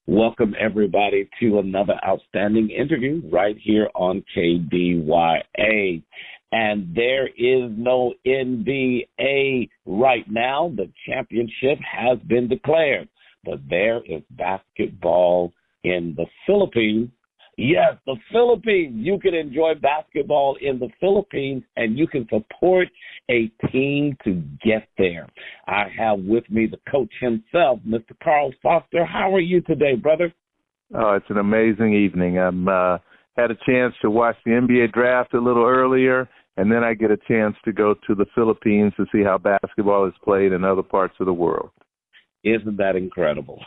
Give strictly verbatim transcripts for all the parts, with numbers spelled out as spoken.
Welcome, everybody, to another outstanding interview right here on K D Y A. And there is no N B A right now. The championship has been declared. But there is basketball in the Philippines. Yes, the Philippines. You can enjoy basketball in the Philippines, and you can support a team to get there. I have with me the coach himself, Mister Carl Foster. How are you today, brother? Oh, it's an amazing evening. I'm uh, had a chance to watch the N B A draft a little earlier, and then I get a chance to go to the Philippines to see how basketball is played in other parts of the world. Isn't that incredible?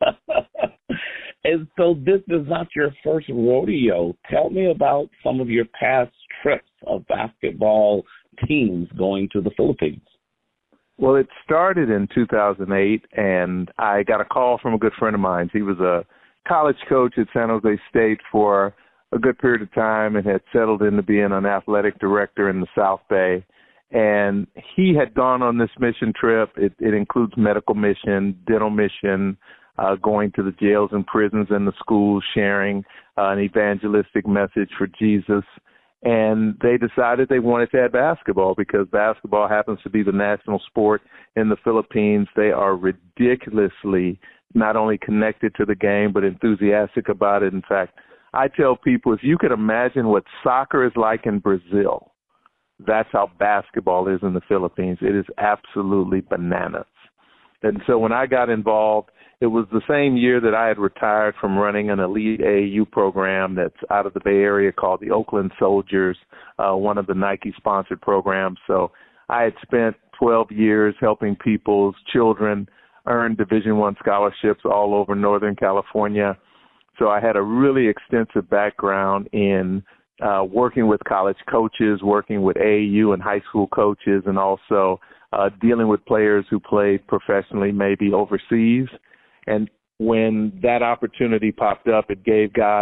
And so this is not your first rodeo. Tell me about some of your past trips of basketball teams going to the Philippines. Well, it started in two thousand eight, and I got a call from a good friend of mine. He was a college coach at San Jose State for a good period of time and had settled into being an athletic director in the South Bay. And he had gone on this mission trip. It, it includes medical mission, dental mission, uh, going to the jails and prisons and the schools, sharing uh, an evangelistic message for Jesus. And they decided they wanted to add basketball because basketball happens to be the national sport in the Philippines. They are ridiculously not only connected to the game, but enthusiastic about it. In fact, I tell people, if you could imagine what soccer is like in Brazil, that's how basketball is in the Philippines. It is absolutely bananas. And so when I got involved, it was the same year that I had retired from running an elite A A U program that's out of the Bay Area called the Oakland Soldiers, uh, one of the Nike-sponsored programs. So I had spent twelve years helping people's children earn Division I scholarships all over Northern California. So I had a really extensive background in uh, working with college coaches, working with A A U and high school coaches, and also uh, dealing with players who played professionally, maybe overseas. And when that opportunity popped up, it gave guys